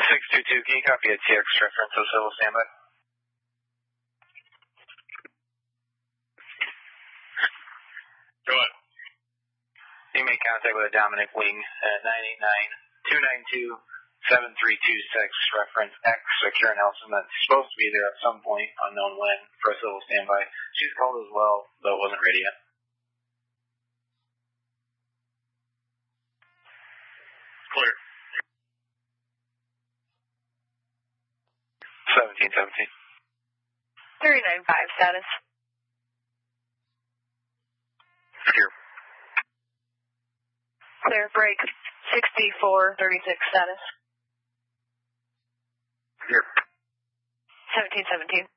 622, can you copy a TX reference to civil standby? Go ahead. You make contact with a Dominic Wing at 989-292-7326, reference X, Secure Nelson, that's supposed to be there at some point, unknown when, for a civil standby. She's called as well, though it wasn't ready yet. Clear. 1717. 395 status. Secure. Clear, break. 6436 status. Secure. 1717.